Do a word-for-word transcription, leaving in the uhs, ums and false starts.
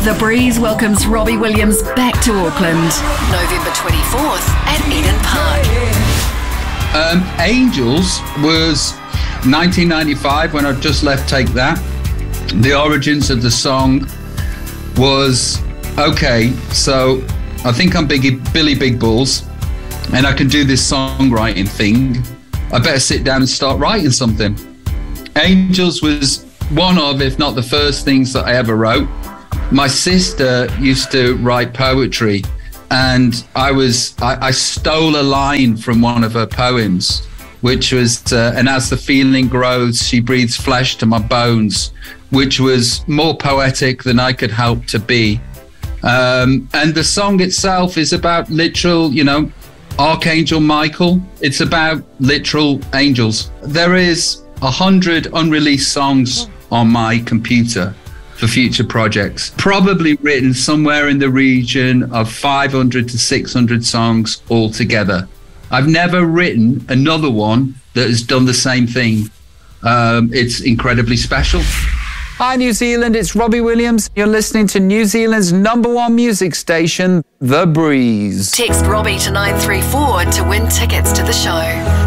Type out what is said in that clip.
The Breeze welcomes Robbie Williams back to Auckland. November twenty-fourth at Eden Park. Um, Angels was nineteen ninety-five when I just left Take That. The origins of the song was, okay, so I think I'm Biggie, Billy Big Balls, and I can do this songwriting thing. I better sit down and start writing something. Angels was one of, if not the first things that I ever wrote. My sister used to write poetry, and I was I, I stole a line from one of her poems, which was, uh, and as the feeling grows, she breathes flesh to my bones, which was more poetic than I could help to be. Um, and the song itself is about literal, you know, Archangel Michael. It's about literal angels. There is a hundred unreleased songs on my computer for future projects, probably written somewhere in the region of five hundred to six hundred songs altogether. I've never written another one that has done the same thing. Um, it's incredibly special. Hi New Zealand, it's Robbie Williams. You're listening to New Zealand's number one music station, The Breeze. Text Robbie to nine three four to win tickets to the show.